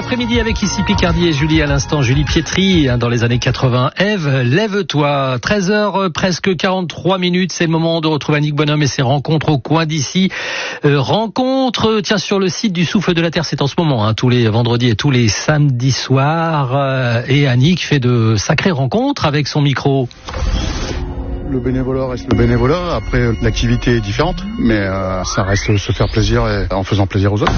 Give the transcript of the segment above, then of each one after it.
l'après-midi avec ici Picardie et Julie à l'instant. Julie Pietri dans les années 80. Ève, lève-toi. 13h presque 43 minutes. C'est le moment de retrouver Annick Bonhomme et ses rencontres au coin d'ici. Rencontres, tiens, sur le site du Souffle de la Terre. C'est en ce moment, tous les vendredis et tous les samedis soirs. Et Annick fait de sacrées rencontres avec son micro. Le bénévolat reste le bénévolat. Après, l'activité est différente, mais ça reste se faire plaisir en faisant plaisir aux autres.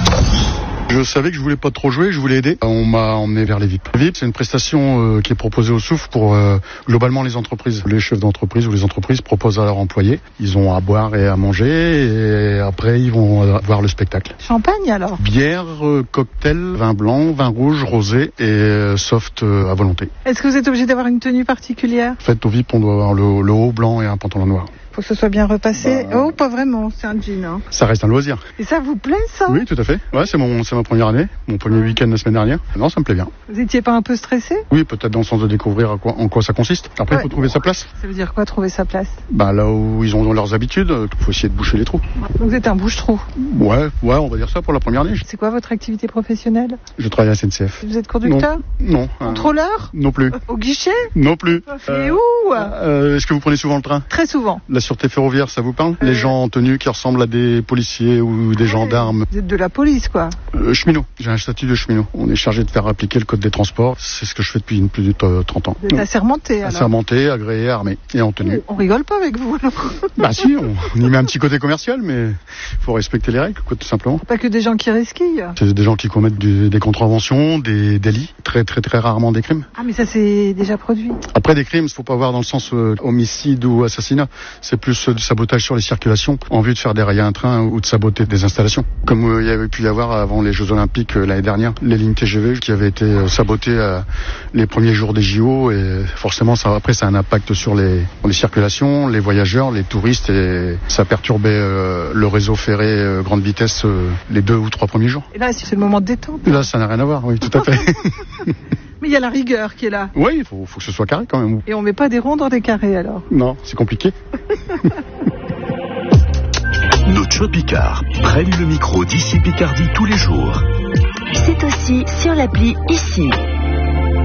Je savais que je voulais pas trop jouer, je voulais aider. On m'a emmené vers les VIP. VIP, c'est une prestation qui est proposée au Souffle pour globalement les entreprises. Les chefs d'entreprise ou les entreprises proposent à leurs employés. Ils ont à boire et à manger et après ils vont voir le spectacle. Champagne alors? Bière, cocktail, vin blanc, vin rouge, rosé et soft à volonté. Est-ce que vous êtes obligé d'avoir une tenue particulière? En fait, au VIP, on doit avoir le haut blanc et un pantalon noir. Faut que ce soit bien repassé. Oh, pas vraiment, c'est un jean. Hein. Ça reste un loisir. Et ça vous plaît, ça? Oui, tout à fait. Ouais, c'est ma première année, mon premier week-end la semaine dernière. Non, ça me plaît bien. Vous étiez pas un peu stressé? Oui, peut-être dans le sens de découvrir en quoi ça consiste. Après, il faut trouver sa place. Ça veut dire quoi, trouver sa place? Là où ils ont leurs habitudes, il faut essayer de boucher les trous. Donc vous êtes un bouche-trou? Ouais, on va dire ça pour la première année. C'est quoi votre activité professionnelle? Je travaille à SNCF. Vous êtes conducteur? Non. Contrôleur? Non plus. Au guichet? Non plus. Et où? Est-ce que vous prenez souvent le train? Très souvent. La sûreté ferroviaire, ça vous parle? Les gens en tenue qui ressemblent à des policiers ou des gendarmes. Vous êtes de la police, quoi? Cheminot. J'ai un statut de cheminot. On est chargé de faire appliquer le code des transports. C'est ce que je fais depuis plus de 30 ans. Vous êtes assermenté, alors? Assermenté, agréé, armé et en tenue. On rigole pas avec vous, alors? Si, on y met un petit côté commercial, mais il faut respecter les règles, quoi, tout simplement. Pas que des gens qui resquillent. C'est des gens qui commettent des contraventions, des délits, très très très rarement des crimes. Ah, mais ça c'est déjà produit. Après, des crimes, il ne faut pas voir dans le sens homicide ou assassinat. C'est plus du sabotage sur les circulations en vue de faire dérailler un train ou de saboter des installations. Comme il y avait pu y avoir avant les Jeux Olympiques l'année dernière, les lignes TGV qui avaient été sabotées les premiers jours des JO et forcément ça a un impact sur les circulations, les voyageurs, les touristes et ça perturbait le réseau ferré grande vitesse les 2 ou 3 premiers jours. Et là c'est le moment de détente. Là ça n'a rien à voir, oui, tout à fait. Mais il y a la rigueur qui est là. Oui, il faut que ce soit carré quand même. Et on met pas des ronds dans des carrés alors? Non, c'est compliqué. Nos Picard prennent le micro d'ici Picardie tous les jours. C'est aussi sur l'appli ici.